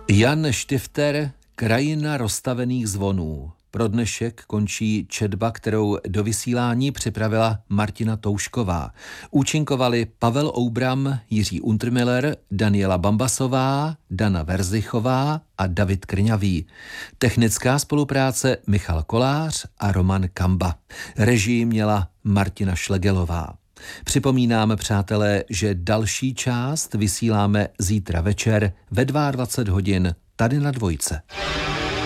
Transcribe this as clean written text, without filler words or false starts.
Jan Štifter, Krajina rozstavených zvonů. Pro dnešek končí četba, kterou do vysílání připravila Martina Toušková. Účinkovali Pavel Oubram, Jiří Untermiller, Daniela Bambasová, Dana Verzichová a David Krňavý. Technická spolupráce Michal Kolář a Roman Kamba. Režii měla Martina Šlegelová. Připomínám, přátelé, že další část vysíláme zítra večer ve 22 hodin tady na Dvojce.